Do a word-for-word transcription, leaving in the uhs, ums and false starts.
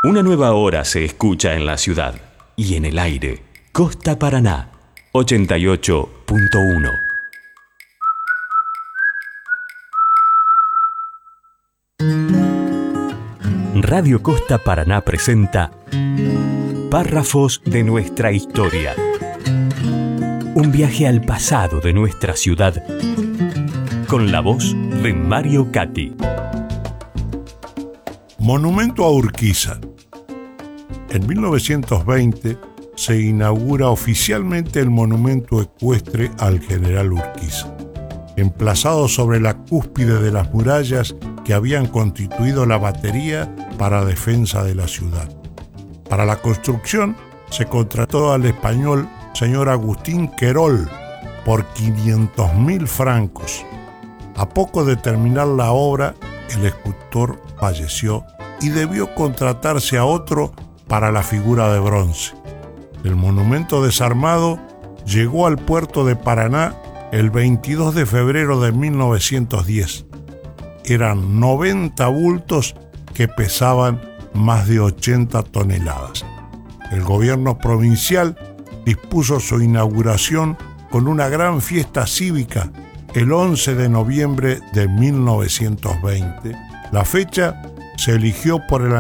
Una nueva hora se escucha en la ciudad y en el aire. Costa Paraná, ochenta y ocho punto uno. Radio Costa Paraná presenta Párrafos de nuestra historia. Un viaje al pasado de nuestra ciudad con la voz de Mario Catti. Monumento a Urquiza. En mil novecientos veinte se inaugura oficialmente el monumento ecuestre al general Urquiza, emplazado sobre la cúspide de las murallas que habían constituido la batería para defensa de la ciudad. Para la construcción se contrató al español señor Agustín Querol por quinientos mil francos. A poco de terminar la obra, el escultor falleció y debió contratarse a otro para la figura de bronce. El monumento desarmado llegó al puerto de Paraná el veintidós de febrero de mil novecientos diez. Eran noventa bultos que pesaban más de ochenta toneladas. El gobierno provincial dispuso su inauguración con una gran fiesta cívica el once de noviembre de mil novecientos veinte. La fecha se eligió por el